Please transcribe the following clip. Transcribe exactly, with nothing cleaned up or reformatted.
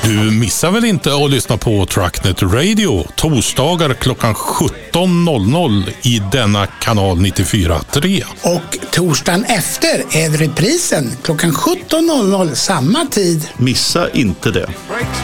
Du missar väl inte att lyssna på Trucknet Radio torsdagar klockan sjutton noll noll i denna kanal nittiofyra tre. Och torsdagen efter är reprisen klockan sjutton noll noll samma tid. Missa inte det.